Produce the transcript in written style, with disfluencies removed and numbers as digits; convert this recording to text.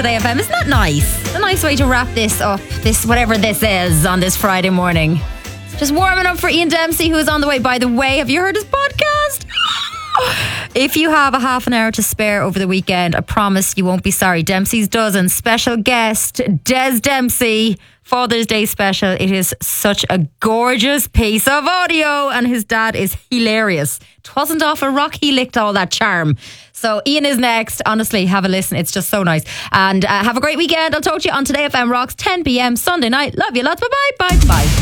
Today FM. Isn't that nice? A nice way to wrap this up, this whatever this is, on this Friday morning. Just warming up for Ian Dempsey, who is on the way. By the way, have you heard his podcast? If you have a half an hour to spare over the weekend, I promise you won't be sorry. Dempsey's Dozen, special guest Des Dempsey, Father's Day special. It is such a gorgeous piece of audio, and his dad is hilarious. It wasn't off a rock, he licked all that charm. So Ian is next. Honestly, have a listen. It's just so nice. And have a great weekend. I'll talk to you on Today FM Rocks, 10 p.m. Sunday night. Love you lots. Bye-bye. Bye-bye.